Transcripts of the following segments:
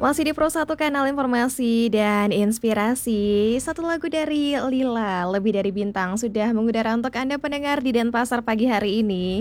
Masih di Pro 1 Kanal Informasi dan Inspirasi. Satu lagu dari Lila, Lebih Dari Bintang, sudah mengudara untuk Anda pendengar di Denpasar pagi hari ini.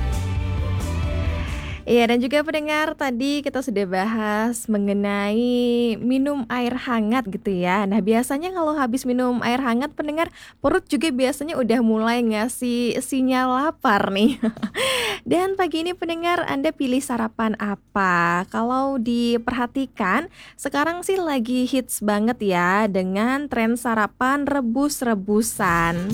Iya, dan juga pendengar, tadi kita sudah bahas mengenai minum air hangat gitu ya. Nah, biasanya kalau habis minum air hangat, pendengar, perut juga biasanya udah mulai ngasih sinyal lapar nih. Dan pagi ini pendengar, Anda pilih sarapan apa? Kalau diperhatikan, sekarang sih lagi hits banget ya dengan tren sarapan rebus-rebusan.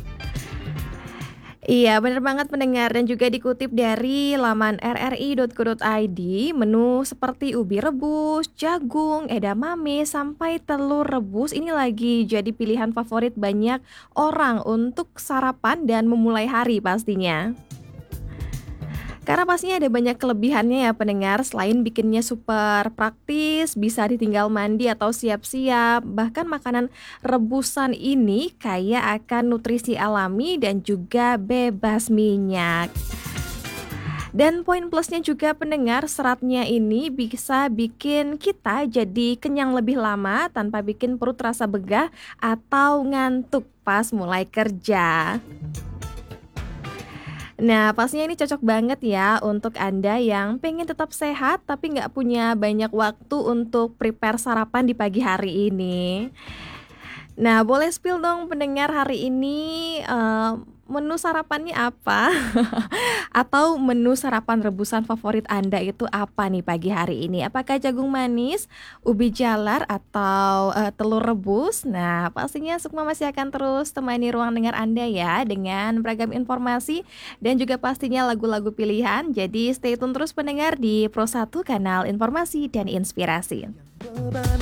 Iya, bener banget pendengar, dan juga dikutip dari laman rri.co.id, menu seperti ubi rebus, jagung, edamame, sampai telur rebus ini lagi jadi pilihan favorit banyak orang untuk sarapan dan memulai hari pastinya. Karena pastinya ada banyak kelebihannya ya pendengar, selain bikinnya super praktis, bisa ditinggal mandi atau siap-siap. Bahkan makanan rebusan ini kaya akan nutrisi alami dan juga bebas minyak. Dan poin plusnya juga pendengar, seratnya ini bisa bikin kita jadi kenyang lebih lama tanpa bikin perut rasa begah atau ngantuk pas mulai kerja. Nah, pastinya ini cocok banget ya untuk Anda yang pengen tetap sehat tapi nggak punya banyak waktu untuk prepare sarapan di pagi hari ini. Nah, boleh spill dong pendengar hari ini, menu sarapannya apa? Atau menu sarapan rebusan favorit Anda itu apa nih pagi hari ini? Apakah jagung manis, ubi jalar, atau, telur rebus? Nah, pastinya Sukma masih akan terus temani ruang dengar Anda ya, dengan beragam informasi dan juga pastinya lagu-lagu pilihan. Jadi stay tune terus pendengar di Pro 1 Kanal Informasi dan Inspirasi.